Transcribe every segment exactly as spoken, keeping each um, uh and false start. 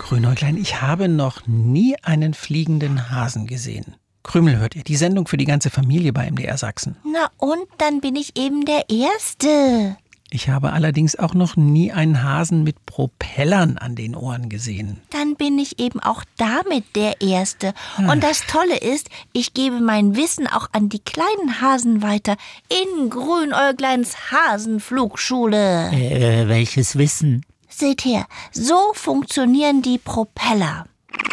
Grünäuglein, ich habe noch nie einen fliegenden Hasen gesehen. Krümel hört ihr, die Sendung für die ganze Familie bei M D R Sachsen. Na und, dann bin ich eben der Erste. Ich habe allerdings auch noch nie einen Hasen mit Propellern an den Ohren gesehen. Dann bin ich eben auch damit der Erste. Und das Tolle ist, ich gebe mein Wissen auch an die kleinen Hasen weiter in Grünäugleins Hasenflugschule. Äh, welches Wissen? Seht her, so funktionieren die Propeller.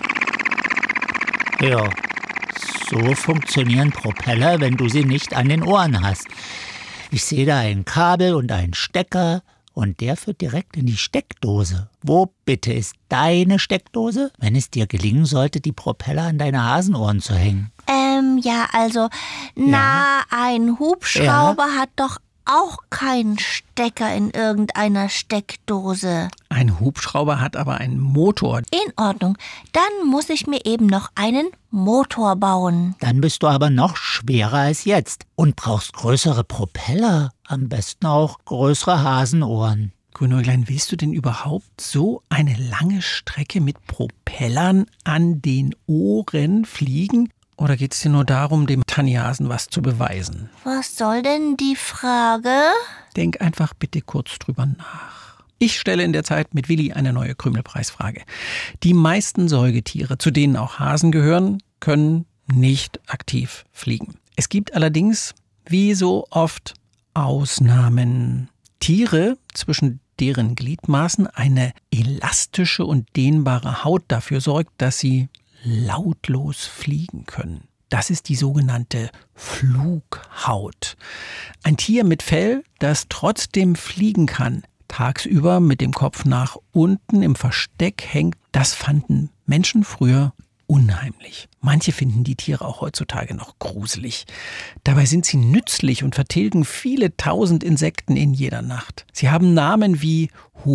Ja, so funktionieren Propeller, wenn du sie nicht an den Ohren hast. Ich sehe da ein Kabel und einen Stecker und der führt direkt in die Steckdose. Wo bitte ist deine Steckdose, wenn es dir gelingen sollte, die Propeller an deine Hasenohren zu hängen? Ähm, ja, also, na, ein Hubschrauber Ja. hat doch auch keinen Stecker in irgendeiner Steckdose. Ein Hubschrauber hat aber einen Motor. In Ordnung, dann muss ich mir eben noch einen Motor bauen. Dann bist du aber noch schwerer als jetzt und brauchst größere Propeller, am besten auch größere Hasenohren. Grünäuglein, willst du denn überhaupt so eine lange Strecke mit Propellern an den Ohren fliegen? Oder geht es dir nur darum, dem Tannhasen was zu beweisen? Was soll denn die Frage? Denk einfach bitte kurz drüber nach. Ich stelle in der Zeit mit Willi eine neue Krümelpreisfrage. Die meisten Säugetiere, zu denen auch Hasen gehören, können nicht aktiv fliegen. Es gibt allerdings, wie so oft, Ausnahmen. Tiere, zwischen deren Gliedmaßen eine elastische und dehnbare Haut dafür sorgt, dass sie lautlos fliegen können. Das ist die sogenannte Flughaut. Ein Tier mit Fell, das trotzdem fliegen kann, tagsüber mit dem Kopf nach unten im Versteck hängt, das fanden Menschen früher unheimlich. Manche finden die Tiere auch heutzutage noch gruselig. Dabei sind sie nützlich und vertilgen viele tausend Insekten in jeder Nacht. Sie haben Namen wie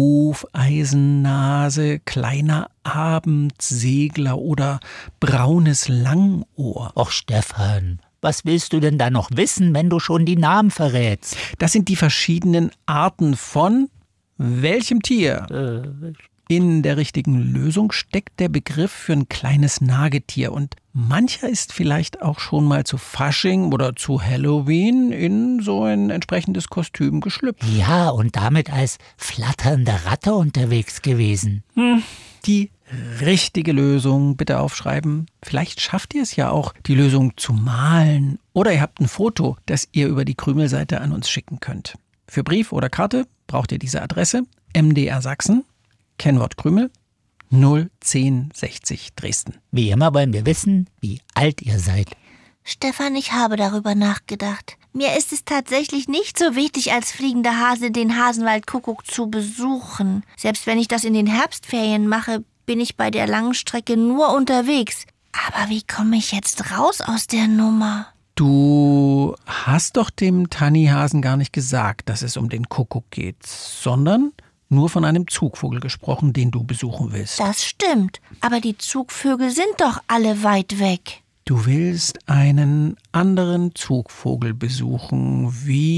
Hufeisennase, kleiner Abendsegler oder braunes Langohr. Och, Stefan, was willst du denn da noch wissen, wenn du schon die Namen verrätst? Das sind die verschiedenen Arten von welchem Tier? Äh, In der richtigen Lösung steckt der Begriff für ein kleines Nagetier und mancher ist vielleicht auch schon mal zu Fasching oder zu Halloween in so ein entsprechendes Kostüm geschlüpft. ja, und damit als flatternde Ratte unterwegs gewesen. Hm. Die richtige Lösung bitte aufschreiben. Vielleicht schafft ihr es ja auch, die Lösung zu malen. Oder ihr habt ein Foto, das ihr über die Krümelseite an uns schicken könnt. Für Brief oder Karte braucht ihr diese Adresse: M D R Sachsen, Kennwort Krümel, null zehn sechzig Dresden. Wie immer wollen wir wissen, wie alt ihr seid. Stefan, ich habe darüber nachgedacht. Mir ist es tatsächlich nicht so wichtig, als fliegender Hase den Hasenwaldkuckuck zu besuchen. Selbst wenn ich das in den Herbstferien mache, bin ich bei der langen Strecke nur unterwegs. Aber wie komme ich jetzt raus aus der Nummer? Du hast doch dem Tannhasen gar nicht gesagt, dass es um den Kuckuck geht, sondern nur von einem Zugvogel gesprochen, den du besuchen willst. Das stimmt, aber die Zugvögel sind doch alle weit weg. Du willst einen anderen Zugvogel besuchen,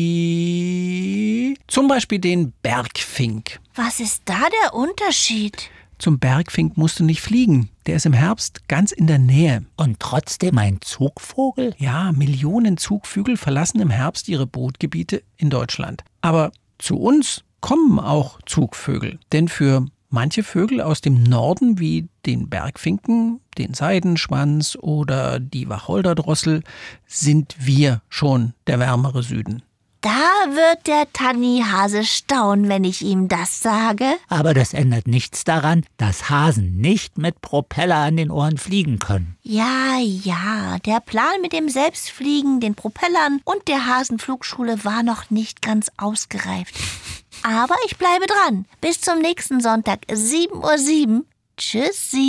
wie zum Beispiel den Bergfink. Was ist da der Unterschied? Zum Bergfink musst du nicht fliegen. Der ist im Herbst ganz in der Nähe. Und trotzdem ein Zugvogel? Ja, Millionen Zugvögel verlassen im Herbst ihre Brutgebiete in Deutschland. Aber zu uns kommen auch Zugvögel. Denn für manche Vögel aus dem Norden, wie den Bergfinken, den Seidenschwanz oder die Wacholderdrossel, sind wir schon der wärmere Süden. Da wird der Tannhase staunen, wenn ich ihm das sage. Aber das ändert nichts daran, dass Hasen nicht mit Propeller an den Ohren fliegen können. Ja, ja, der Plan mit dem Selbstfliegen, den Propellern und der Hasenflugschule war noch nicht ganz ausgereift. Aber ich bleibe dran. Bis zum nächsten Sonntag, sieben Uhr sieben. Tschüssi.